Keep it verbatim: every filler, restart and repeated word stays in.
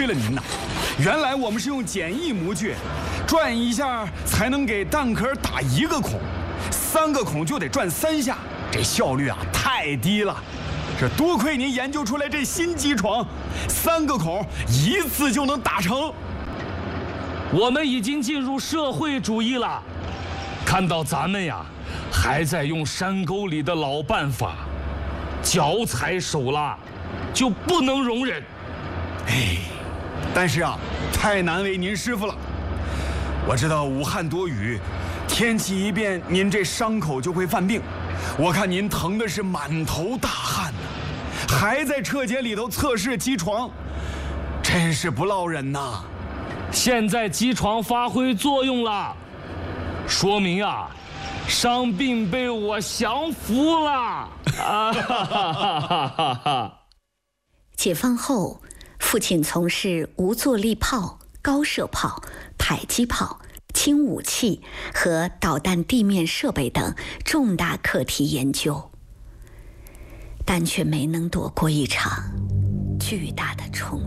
亏了您呐！原来我们是用简易模具，转一下才能给弹壳打一个孔，三个孔就得转三下，这效率啊太低了。这多亏您研究出来这新机床，三个孔一次就能打成。 我们已经进入社会主义了，看到咱们呀还在用山沟里的老办法，脚踩手拉，就不能容忍。 哎，但是啊，太难为您师傅了。我知道武汉多雨，天气一变，您这伤口就会犯病。我看您疼的是满头大汗呢，还在车间里头测试机床，真是不落忍呐。 现在机床发挥作用了，说明啊，伤病被我降服了。啊哈哈哈哈哈！ 解放后，父亲从事无坐力炮、高射炮、迫击炮、轻武器和导弹地面设备等重大课题研究，但却没能躲过一场巨大的冲